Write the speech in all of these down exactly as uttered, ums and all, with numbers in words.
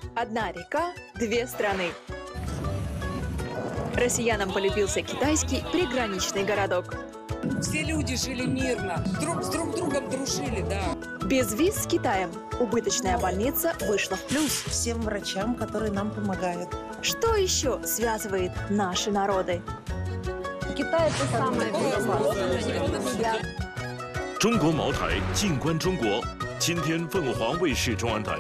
Одна река, две страны. Россиянам полюбился китайский приграничный городок. Все люди жили мирно, друг с друг другом дружили, да. Без виз с Китаем убыточная больница вышла в плюс. Всем врачам, которые нам помогают. Что еще связывает наши народы? Китай это самое безопасное. 中国茅台，静观中国。今天凤凰卫视中文台。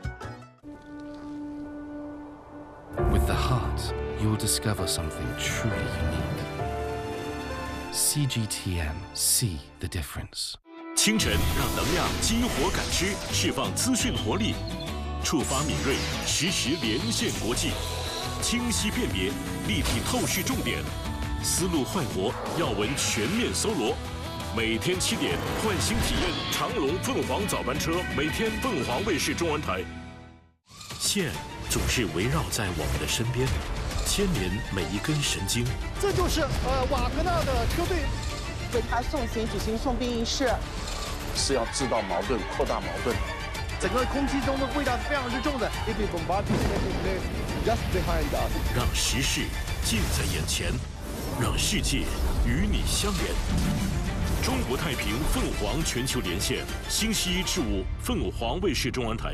With the heart, you will discover something truly unique. C G T M, see the difference. 清晨让能量激活感知，释放资讯活力，触发敏锐，实时连线国际，清晰辨别，立体透视重点，思路快活，要闻全面搜罗。每天七点，换新体验长隆凤凰早班车，每天凤凰卫视中文台。线总是围绕在我们的身边，牵连每一根神经。 这就是呃瓦格纳的车队。 为他送行举行送殡仪式， 是要制造矛盾、扩大矛盾。 整个空气中的味道是非常之重的。It is just behind us。 让时事近在眼前，让世界与你相连。中国太平凤凰全球连线，星期一至五，凤凰卫视中文台。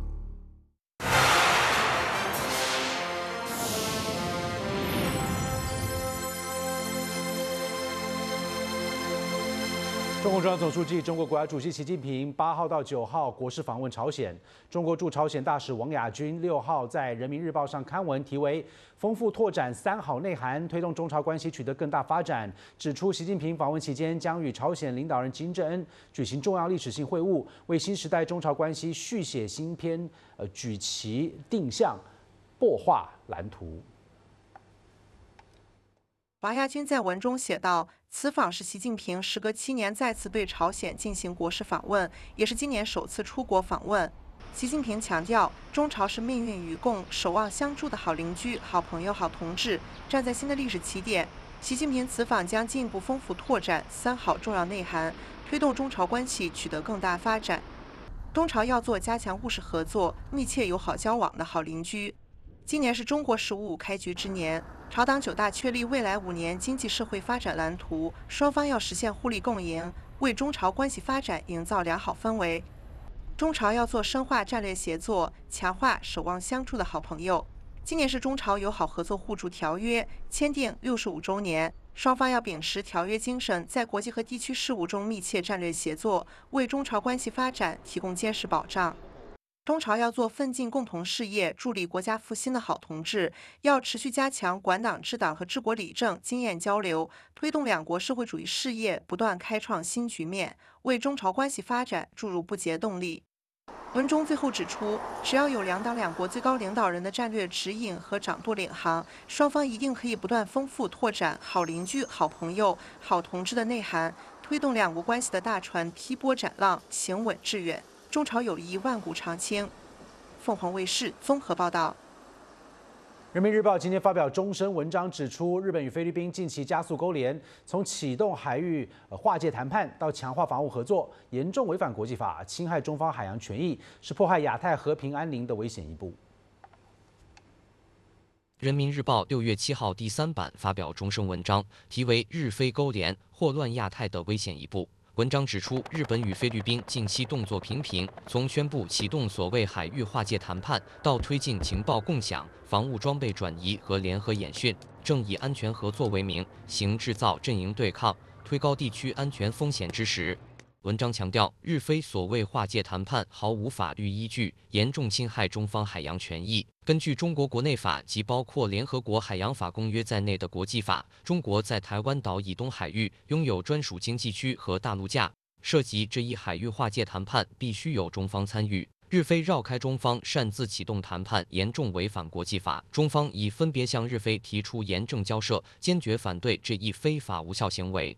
中共中央总书记、中国国家主席习近平八号到九号国事访问朝鲜。中国驻朝鲜大使王亚军六号在《人民日报》上刊文，题为“丰富拓展三好内涵，推动中朝关系取得更大发展”，指出习近平访问期间将与朝鲜领导人金正恩举行重要历史性会晤，为新时代中朝关系续写新篇，呃，举旗定向，擘画蓝图。 王亚军在文中写道：“此访是习近平时隔七年再次对朝鲜进行国事访问，也是今年首次出国访问。习近平强调，中朝是命运与共、守望相助的好邻居、好朋友、好同志，站在新的历史起点。习近平此访将进一步丰富拓展三好重要内涵，推动中朝关系取得更大发展。中朝要做加强务实合作、密切友好交往的好邻居。今年是中国“十五五”开局之年。” 朝党九大确立未来五年经济社会发展蓝图，双方要实现互利共赢，为中朝关系发展营造良好氛围。中朝要做深化战略协作、强化守望相助的好朋友。今年是中朝友好合作互助条约签订六十五周年，双方要秉持条约精神，在国际和地区事务中密切战略协作，为中朝关系发展提供坚实保障。 中朝要做奋进共同事业、助力国家复兴的好同志，要持续加强管党治党和治国理政经验交流，推动两国社会主义事业不断开创新局面，为中朝关系发展注入不竭动力。文中最后指出，只要有两党两国最高领导人的战略指引和掌舵领航，双方一定可以不断丰富拓展好邻居、好朋友、好同志的内涵，推动两国关系的大船劈波斩浪，行稳致远。 中朝友谊万古长青。凤凰卫视综合报道。 人民日报今天发表终身文章，指出日本与菲律宾近期加速勾连，从启动海域划界谈判到强化防务合作，严重违反国际法，侵害中方海洋权益，是迫害亚太和平安宁的危险一步。 人民日报六月七号第三版发表终身文章，题为“日菲勾连，祸乱亚太的危险一步”。 文章指出，日本与菲律宾近期动作频频，从宣布启动所谓海域划界谈判，到推进情报共享、防务装备转移和联合演训，正以安全合作为名，行制造阵营对抗、推高地区安全风险之实。文章强调，日菲所谓划界谈判毫无法律依据，严重侵害中方海洋权益。 根据中国国内法及包括联合国海洋法公约在内的国际法，中国在台湾岛以东海域拥有专属经济区和大陆架，涉及这一海域划界谈判，必须有中方参与。日菲绕开中方，擅自启动谈判，严重违反国际法。中方已分别向日菲提出严正交涉，坚决反对这一非法无效行为。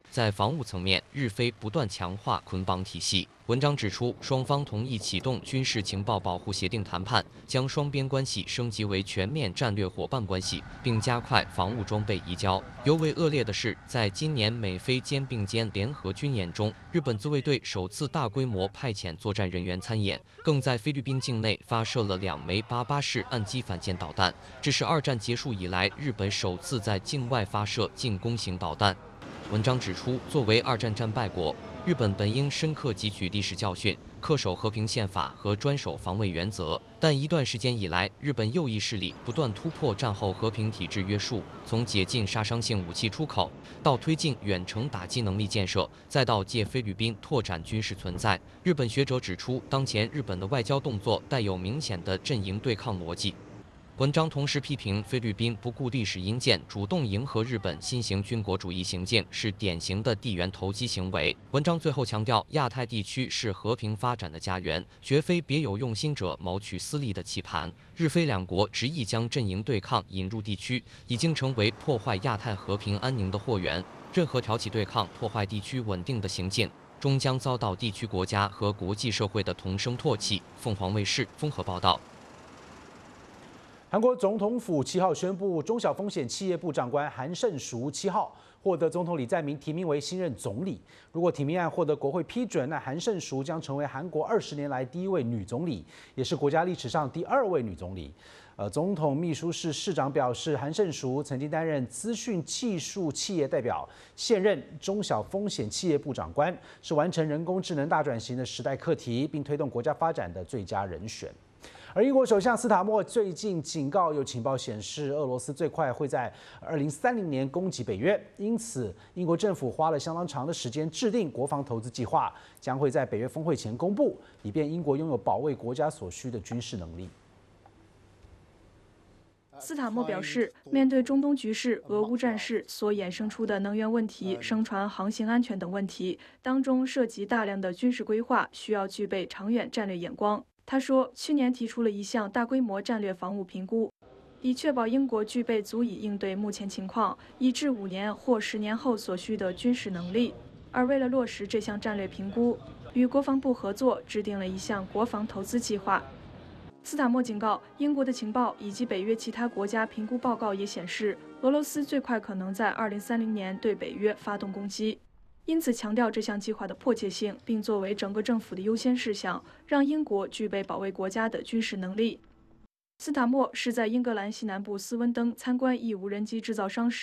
在防务层面，日菲不断强化捆绑体系。文章指出，双方同意启动军事情报保护协定谈判，将双边关系升级为全面战略伙伴关系，并加快防务装备移交。尤为恶劣的是，在今年美菲肩并肩联合军演中，日本自卫队首次大规模派遣作战人员参演，更在菲律宾境内发射了两枚八八式岸基反舰导弹，这是二战结束以来日本首次在境外发射进攻型导弹。文章指出，作为二战战败国，日本本应深刻汲取历史教训，恪守和平宪法和专守防卫原则。但一段时间以来，日本右翼势力不断突破战后和平体制约束，从解禁杀伤性武器出口，到推进远程打击能力建设，再到借菲律宾拓展军事存在。日本学者指出，当前日本的外交动作带有明显的阵营对抗逻辑。文章同时批评菲律宾不顾历史因鉴，主动迎合日本新型军国主义行径，是典型的地缘投机行为。文章最后强调，亚太地区是和平发展的家园，绝非别有用心者谋取私利的棋盘。日菲两国执意将阵营对抗引入地区，已经成为破坏亚太和平安宁的祸源。任何挑起对抗、破坏地区稳定的行径，终将遭到地区国家和国际社会的同声唾弃。凤凰卫视综合报道。 韩国总统府七号宣布，中小风险企业部长官韩胜淑七号获得总统李在明提名为新任总理。如果提名案获得国会批准，那韩胜淑将成为韩国二十年来第一位女总理，也是国家历史上第二位女总理。呃，总统秘书室室长表示，韩胜淑曾经担任资讯技术企业代表，现任中小风险企业部长官，是完成人工智能大转型的时代课题，并推动国家发展的最佳人选。而英国首相斯塔默最近警告，有情报显示，俄罗斯最快会在二零三零年攻击北约，因此英国政府花了相当长的时间制定国防投资计划，将会在北约峰会前公布，以便英国拥有保卫国家所需的军事能力。 斯塔默表示，面对中东局势、俄乌战事所衍生出的能源问题、商船航行安全等问题，当中涉及大量的军事规划，需要具备长远战略眼光。他说，去年提出了一项大规模战略防务评估，以确保英国具备足以应对目前情况，一至五年或十年后所需的军事能力。而为了落实这项战略评估，与国防部合作制定了一项国防投资计划。斯塔默警告，英国的情报以及北约其他国家评估报告也显示，俄罗斯最快可能在二零三零年对北约发动攻击。因此，强调这项计划的迫切性，并作为整个政府的优先事项，让英国具备保卫国家的军事能力。斯塔默是在英格兰西南部斯温登参观一无人机制造商时，